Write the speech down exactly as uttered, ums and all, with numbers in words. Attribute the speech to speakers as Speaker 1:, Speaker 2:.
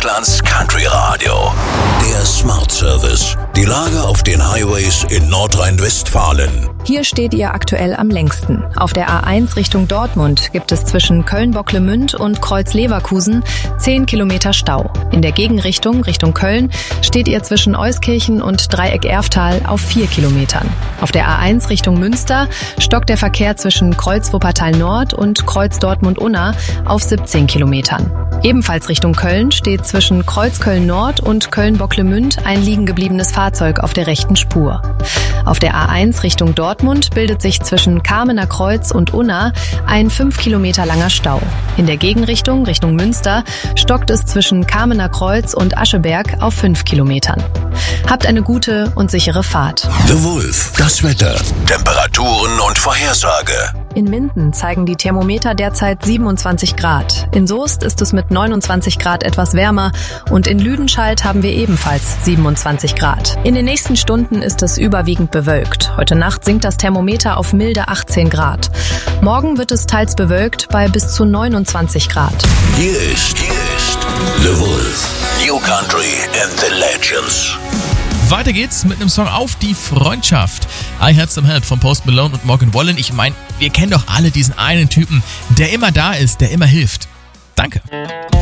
Speaker 1: Deutschlands Country Radio. Der Smart Service. Die Lage auf den Highways in Nordrhein-Westfalen.
Speaker 2: Hier steht ihr aktuell am längsten. Auf der A eins Richtung Dortmund gibt es zwischen Köln-Bocklemünd und Kreuz-Leverkusen zehn Kilometer Stau. In der Gegenrichtung, Richtung Köln, steht ihr zwischen Euskirchen und Dreieck-Erftal auf vier Kilometern. Auf der A eins Richtung Münster stockt der Verkehr zwischen Kreuz-Wuppertal Nord und Kreuz-Dortmund-Unna auf siebzehn Kilometern. Ebenfalls Richtung Köln steht zwischen Kreuz-Köln Nord und Köln-Bocklemünd ein liegen gebliebenes Fahrzeug auf der rechten Spur. Auf der A eins Richtung Dortmund bildet sich zwischen Kamener Kreuz und Unna ein fünf Kilometer langer Stau. In der Gegenrichtung, Richtung Münster, stockt es zwischen Kamener Kreuz und Ascheberg auf fünf Kilometern. Habt eine gute und sichere Fahrt.
Speaker 1: The Wolf, das Wetter, Temperaturen und Vorhersage.
Speaker 2: In Minden zeigen die Thermometer derzeit siebenundzwanzig Grad. In Soest ist es mit neunundzwanzig Grad etwas wärmer und in Lüdenscheid haben wir ebenfalls siebenundzwanzig Grad. In den nächsten Stunden ist es überwiegend bewölkt. Heute Nacht sinkt das Thermometer auf milde achtzehn Grad. Morgen wird es teils bewölkt bei bis zu neunundzwanzig Grad.
Speaker 1: Hier ist, hier ist The Wolf. New Country and the Legends.
Speaker 3: Weiter geht's mit einem Song auf die Freundschaft. I Had Some Help von Post Malone und Morgan Wallen. Ich meine, wir kennen doch alle diesen einen Typen, der immer da ist, der immer hilft. Danke.